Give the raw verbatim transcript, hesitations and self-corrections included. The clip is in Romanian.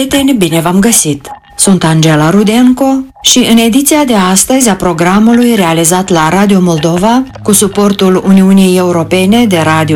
prieteni, bine v-am găsit! Sunt Angela Rudenco și în ediția de astăzi a programului realizat la Radio Moldova cu suportul Uniunii Europene de Radio